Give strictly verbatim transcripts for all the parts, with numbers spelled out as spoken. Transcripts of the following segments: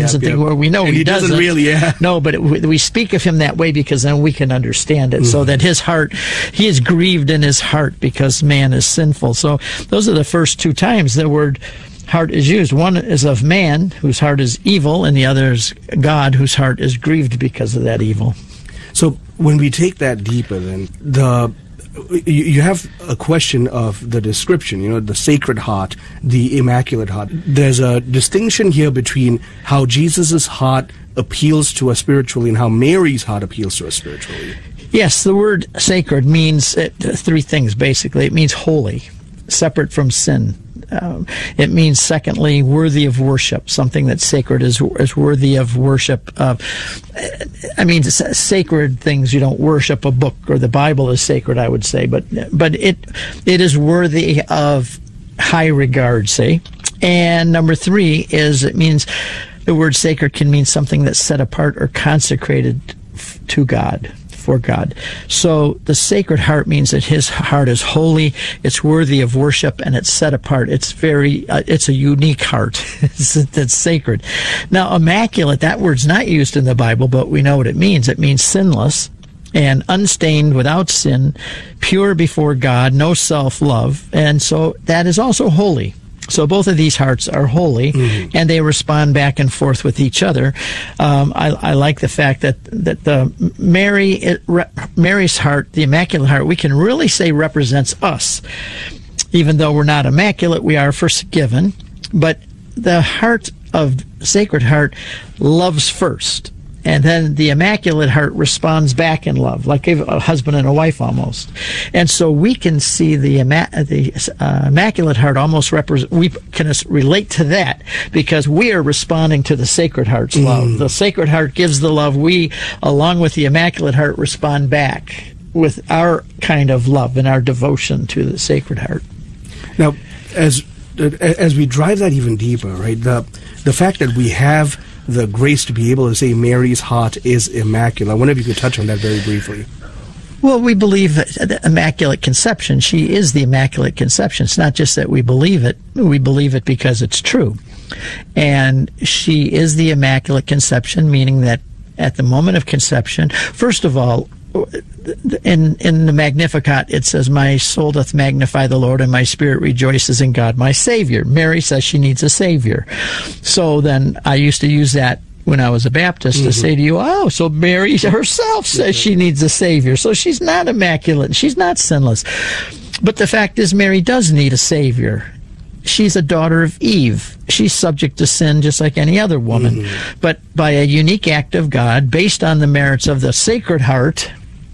sins yep, and things yep. where we know and he, he doesn't, doesn't really, yeah. No, but it, we speak of him that way because then we can understand it, mm. so that his heart, he is grieved in his heart because man is sinful. So those are the first two times the word heart is used. One is of man, whose heart is evil, and the other is God, whose heart is grieved because of that evil. So when we take that deeper, then the you, you have a question of the description, you know, the sacred heart, the immaculate heart. There's a distinction here between how Jesus' heart appeals to us spiritually and how Mary's heart appeals to us spiritually. Yes, the word sacred means uh, three things, basically. It means holy, separate from sin. Um, it means, secondly, worthy of worship. Something that's sacred is is worthy of worship. Uh, I mean, sacred things, you don't worship a book, or the Bible is sacred, I would say, but but it it is worthy of high regard, say. And number three is it means the word sacred can mean something that's set apart or consecrated to God. For God. So the Sacred Heart means that his heart is holy, it's worthy of worship, and it's set apart. It's very, uh, it's a unique heart. it's, it's sacred. Now, immaculate, that word's not used in the Bible, but we know what it means. It means sinless and unstained, without sin, pure before God, no self-love, and so that is also holy. So both of these hearts are holy, mm-hmm. and they respond back and forth with each other. Um, I, I like the fact that that the Mary, it, re, Mary's heart, the Immaculate Heart, we can really say represents us. Even though we're not immaculate, we are forgiven. But the heart of Sacred Heart loves first. And then the Immaculate Heart responds back in love, like a husband and a wife almost. And so we can see the, the uh, Immaculate Heart almost represent, we can relate to that because we are responding to the Sacred Heart's mm. love. The Sacred Heart gives the love. We, along with the Immaculate Heart, respond back with our kind of love and our devotion to the Sacred Heart. Now, as as we drive that even deeper, right, the the fact that we have the grace to be able to say Mary's heart is immaculate. I wonder if you could touch on that very briefly. Well, we believe the Immaculate Conception. She is the Immaculate Conception. It's not just that we believe it. We believe it because it's true. And she is the Immaculate Conception, meaning that at the moment of conception, first of all, in in the Magnificat, it says, "My soul doth magnify the Lord, and my spirit rejoices in God, my Savior." Mary says she needs a Savior. So then I used to use that when I was a Baptist, mm-hmm. to say to you, oh, so Mary herself says she needs a Savior. So she's not immaculate. She's not sinless. But the fact is, Mary does need a Savior. She's a daughter of Eve. She's subject to sin just like any other woman. Mm-hmm. But by a unique act of God, based on the merits of the Sacred Heart,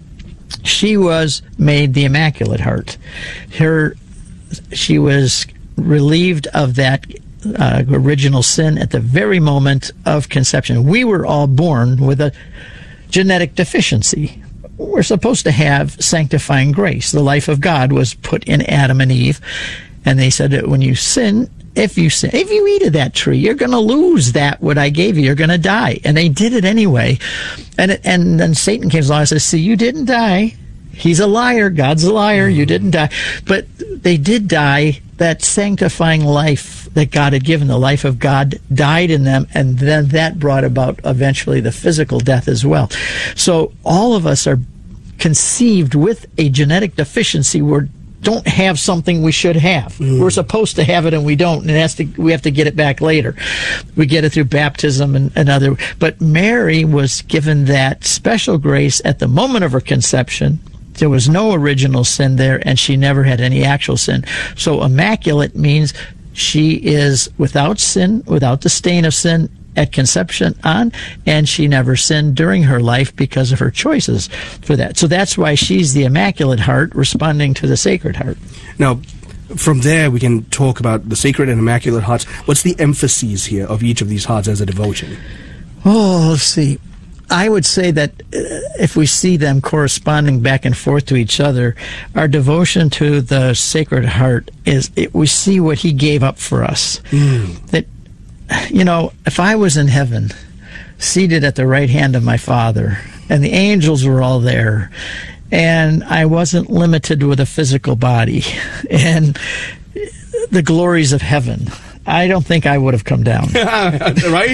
she was made the Immaculate Heart. Her, she was relieved of that uh, original sin at the very moment of conception. We were all born with a genetic deficiency. We're supposed to have sanctifying grace. The life of God was put in Adam and Eve, and they said that when you sin, if you sin, if you eat of that tree, you're going to lose that what I gave you. You're going to die. And they did it anyway. And it, and then Satan came along and says, see, you didn't die. He's a liar. God's a liar. You didn't die. But they did die. That sanctifying life that God had given, the life of God, died in them, and then that brought about eventually the physical death as well. So all of us are conceived with a genetic deficiency. We're don't have something we should have. Mm. We're supposed to have it and we don't, and it has to, we have to get it back later. We get it through baptism and, and other. But Mary was given that special grace at the moment of her conception. There was no original sin there, and she never had any actual sin. So immaculate means she is without sin, without the stain of sin at conception on, and she never sinned during her life because of her choices for that. So that's why she's the Immaculate Heart responding to the Sacred Heart. Now, from there, we can talk about the Sacred and Immaculate Hearts. What's the emphasis here of each of these hearts as a devotion? Oh, let's see. I would say that uh, if we see them corresponding back and forth to each other, our devotion to the Sacred Heart is, it, we see what he gave up for us. Mm. That, you know, if I was in heaven, seated at the right hand of my Father, and the angels were all there, and I wasn't limited with a physical body, and the glories of heaven, I don't think I would have come down. Right?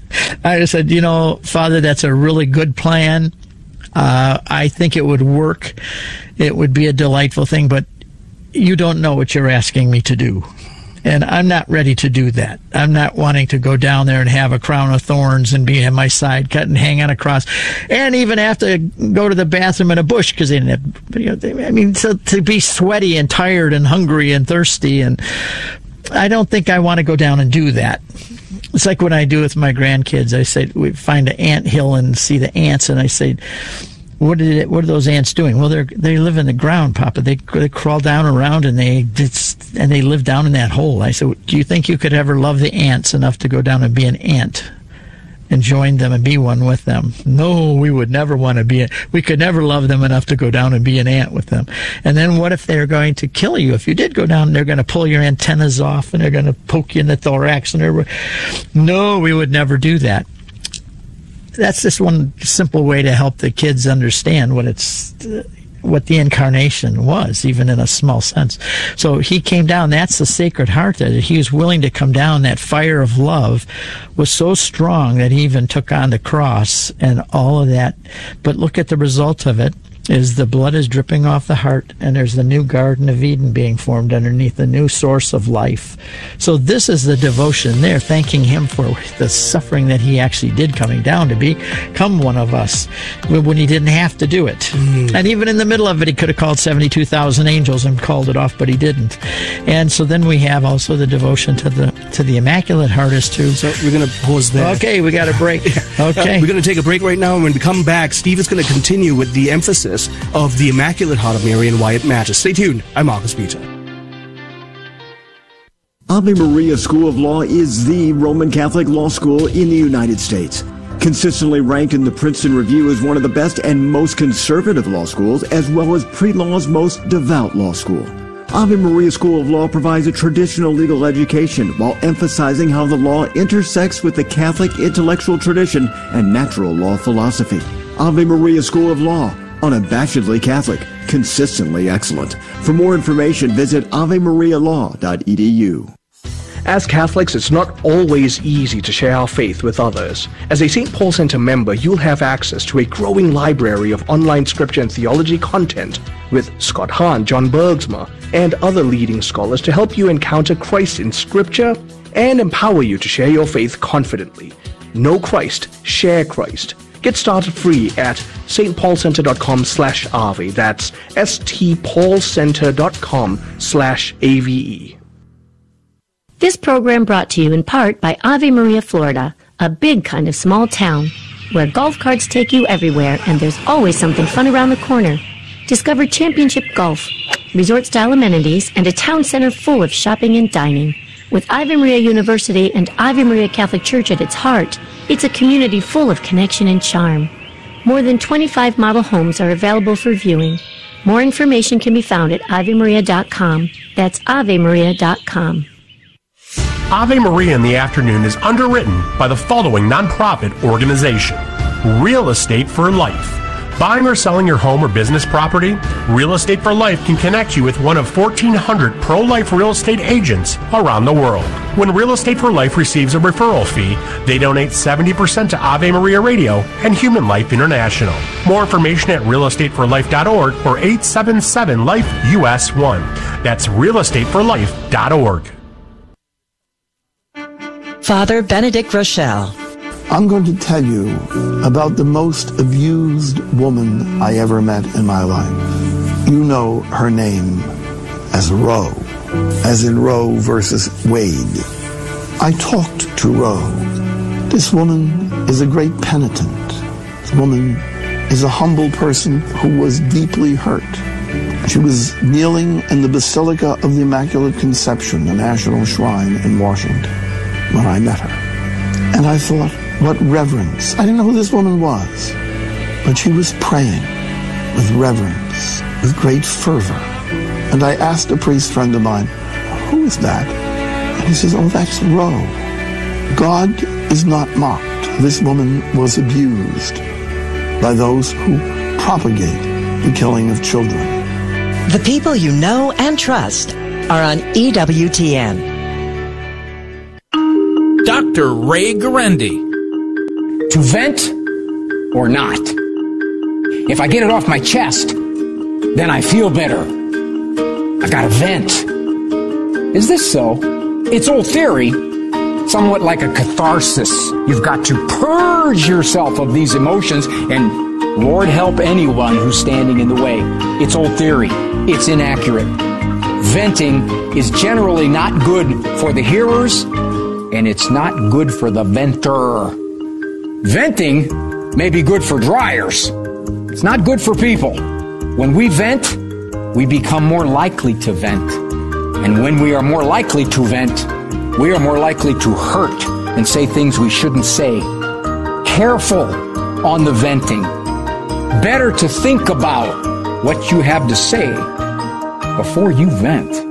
I said, you know, Father, that's a really good plan. Uh, I think it would work. It would be a delightful thing, but you don't know what you're asking me to do. And I'm not ready to do that. I'm not wanting to go down there and have a crown of thorns and be at my side cut and hang on a cross, and even have to go to the bathroom in a bush because they didn't have, you know, they, I mean, so to be sweaty and tired and hungry and thirsty, and I don't think I want to go down and do that. It's like what I do with my grandkids. I say, we find an ant hill and see the ants, and I say, What did it, what are those ants doing? Well, they they live in the ground, Papa. They they crawl down around and they and they live down in that hole. I said, do you think you could ever love the ants enough to go down and be an ant and join them and be one with them? No, we would never want to be. A, we could never love them enough to go down and be an ant with them. And then what if they're going to kill you? If you did go down, they're going to pull your antennas off and they're going to poke you in the thorax. And they're, no, we would never do that. That's just one simple way to help the kids understand what it's, what the incarnation was, even in a small sense. So he came down. That's the Sacred Heart, that he was willing to come down. That fire of love was so strong that he even took on the cross and all of that. But look at the result of it. Is the blood is dripping off the heart, and there's the new Garden of Eden being formed underneath, the new source of life. So this is the devotion there, thanking him for the suffering that he actually did coming down to become one of us when he didn't have to do it. Mm. And even in the middle of it, he could have called seventy-two thousand angels and called it off, but he didn't. And so then we have also the devotion to the to the Immaculate Heart is too. So we're going to pause there. Okay, we got a break. Okay. Uh, we're going to take a break right now, and when we come back, Steve is going to continue with the emphasis of the Immaculate Heart of Mary and why it matters. Stay tuned. I'm Marcus Peter. Ave Maria School of Law is the Roman Catholic law school in the United States. Consistently ranked in the Princeton Review as one of the best and most conservative law schools, as well as pre-law's most devout law school. Ave Maria School of Law provides a traditional legal education while emphasizing how the law intersects with the Catholic intellectual tradition and natural law philosophy. Ave Maria School of Law, unabashedly Catholic, consistently excellent. For more information, visit ave maria law dot e d u. As Catholics, it's not always easy to share our faith with others. As a Saint Paul Center member, you'll have access to a growing library of online scripture and theology content with Scott Hahn, John Bergsma, and other leading scholars to help you encounter Christ in Scripture and empower you to share your faith confidently. Know Christ, share Christ. Get started free at stpaulcenter.com slash Ave. That's stpaulcenter.com slash A V E. This program brought to you in part by Ave Maria, Florida, a big kind of small town where golf carts take you everywhere and there's always something fun around the corner. Discover championship golf, resort-style amenities, and a town center full of shopping and dining. With Ave Maria University and Ave Maria Catholic Church at its heart, it's a community full of connection and charm. More than twenty-five model homes are available for viewing. More information can be found at ave maria dot com. That's ave maria dot com. Ave Maria in the Afternoon is underwritten by the following nonprofit organization: Real Estate for Life. Buying or selling your home or business property? Real Estate for Life can connect you with one of fourteen hundred pro-life real estate agents around the world. When Real Estate for Life receives a referral fee, they donate seventy percent to Ave Maria Radio and Human Life International. More information at real estate for life dot org or eight seven seven life U S one. That's real estate for life dot org. Father Benedict Rochelle. I'm going to tell you about the most abused woman I ever met in my life. You know her name as Roe, as in Roe versus Wade. I talked to Roe. This woman is a great penitent. This woman is a humble person who was deeply hurt. She was kneeling in the Basilica of the Immaculate Conception, the National Shrine in Washington, when I met her. And I thought, what reverence. I didn't know who this woman was, but she was praying with reverence, with great fervor. And I asked a priest friend of mine, who is that? And he says, oh, that's Roe. God is not mocked. This woman was abused by those who propagate the killing of children. The people you know and trust are on E W T N. Doctor Ray Guarendi. to vent or not. If I get it off my chest, then I feel better. I've got to vent. Is this so? It's old theory, somewhat like a catharsis. You've got to purge yourself of these emotions, and Lord help anyone who's standing in the way. It's old theory. It's inaccurate. Venting is generally not good for the hearers, and it's not good for the venter. Venting may be good for dryers. It's not good for people. When we vent, we become more likely to vent. And when we are more likely to vent, we are more likely to hurt and say things we shouldn't say. Careful on the venting. Better to think about what you have to say before you vent.